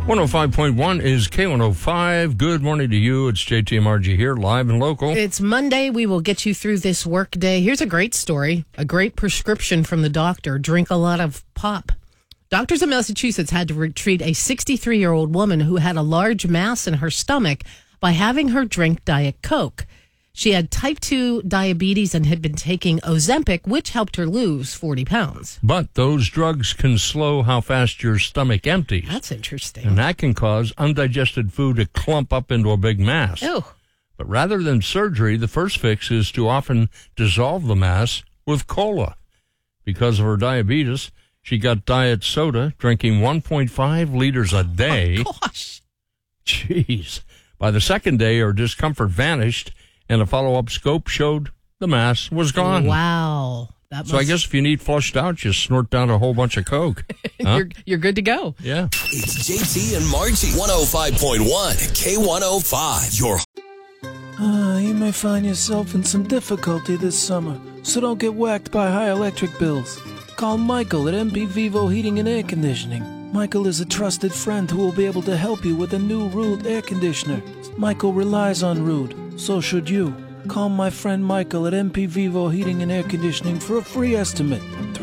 105.1 is K105. Good morning to you. It's JT and Margie here, live and local. It's Monday. We will get you through this work day. Here's a great story, a great prescription from the doctor. Drink a lot of pop. Doctors in Massachusetts had to treat a 63-year-old woman who had a large mass in her stomach by having her drink Diet Coke. She had type 2 diabetes and had been taking Ozempic, which helped her lose 40 pounds. But those drugs can slow how fast your stomach empties. That's interesting. And that can cause undigested food to clump up into a big mass. Oh. But rather than surgery, the first fix is to often dissolve the mass with cola. Because of her diabetes, she got diet soda, drinking 1.5 liters a day. Oh, gosh. Jeez. By the second day, her discomfort vanished, and a follow-up scope showed the mass was gone. Wow. So I guess if you need flushed out, just snort down a whole bunch of Coke. Huh? You're good to go. Yeah. It's JT and Margie. 105.1 K105. You may find yourself in some difficulty this summer, so don't get whacked by high electric bills. Call Michael at MP Vivo Heating and Air Conditioning. Michael is a trusted friend who will be able to help you with a new Rude air conditioner. Michael relies on Rude, so should you. Call my friend Michael at MP Vivo Heating and Air Conditioning for a free estimate.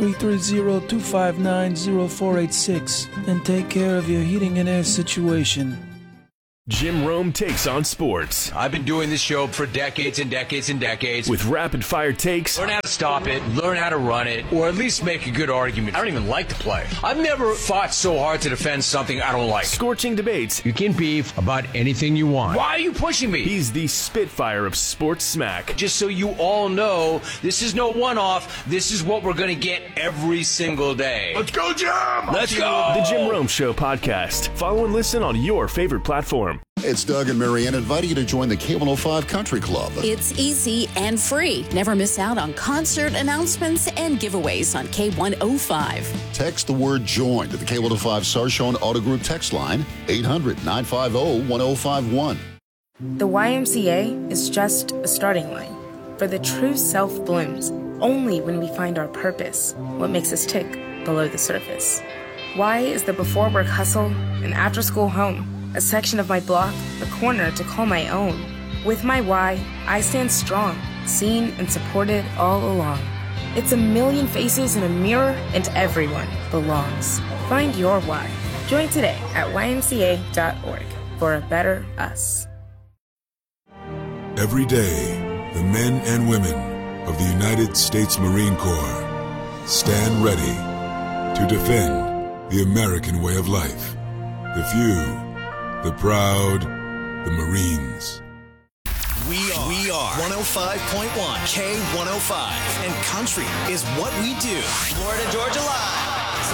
330-259-0486 and take care of your heating and air situation. Jim Rome takes on sports. I've been doing this show for decades and decades and decades. With rapid-fire takes. Learn how to stop it, learn how to run it, or at least make a good argument. I don't even like the play. I've never fought so hard to defend something I don't like. Scorching debates. You can beef about anything you want. Why are you pushing me? He's the Spitfire of sports smack. Just so you all know, this is no one-off. This is what we're going to get every single day. Let's go, Jim! Let's go! The Jim Rome Show podcast. Follow and listen on your favorite platform. It's Doug and Marianne inviting you to join the K105 Country Club. It's easy and free. Never miss out on concert announcements and giveaways on K105. Text the word JOIN to the K105 Sarshone Auto Group text line, 800-950-1051. The YMCA is just a starting line. For the true self blooms only when we find our purpose, what makes us tick below the surface. Y is the before work hustle and after school home. A section of my block, a corner to call my own. With my why, I stand strong, seen and supported all along. It's a million faces in a mirror, and everyone belongs. Find your why. Join today at ymca.org for a better us. Every day, the men and women of the United States Marine Corps stand ready to defend the American way of life. The few, the proud, the Marines. We are 105.1 K105. And country is what we do. Florida, Georgia Live.